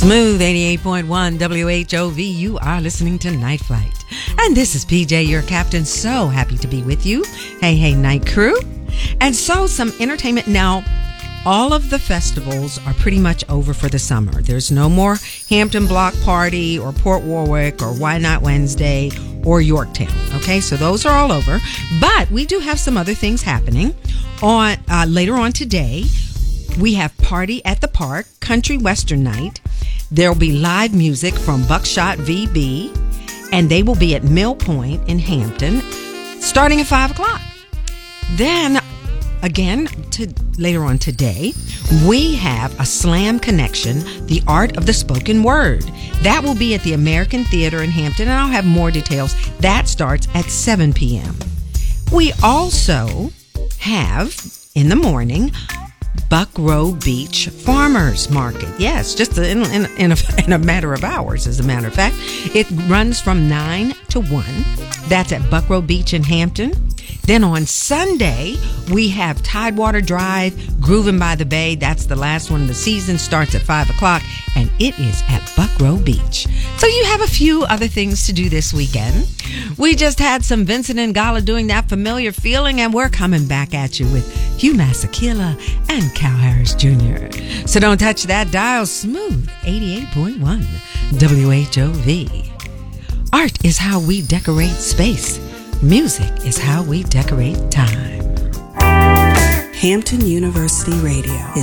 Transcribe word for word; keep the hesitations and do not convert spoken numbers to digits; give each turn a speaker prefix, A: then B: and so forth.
A: Smooth eighty-eight point one W H O V. You are listening to Night Flight. And this is P J, your captain. So happy to be with you. Hey, hey, night crew. And so some entertainment. Now, all of the festivals are pretty much over for the summer. There's no more Hampton Block Party or Port Warwick or Why Not Wednesday or Yorktown. Okay, so those are all over. But we do have some other things happening. On uh, later on today, we have Party at the Park, Country Western Night. There'll be live music from Buckshot V B, and they will be at Mill Point in Hampton, starting at five o'clock. Then, again, to, later on today, we have a Slam Connection, the art of the spoken word. That will be at the American Theater in Hampton, and I'll have more details. That starts at seven p.m. We also have, in the morning, Buckrow Beach Farmers Market. Yes, just in, in, in, a, in a matter of hours, as a matter of fact. It runs from nine to one. That's at Buckrow Beach in Hampton. Then on Sunday, we have Tidewater Drive, Groovin' by the Bay. That's the last one of the season. Starts at five o'clock, and it is at Buckrow Beach. So you have a few other things to do this weekend. We just had some Vincent and Gala doing That Familiar Feeling, and we're coming back at you with Hugh Masekela and Cal Harris Junior So don't touch that dial. Smooth eighty-eight point one W H O V. Art is how we decorate space. Music is how we decorate time.
B: Hampton University Radio is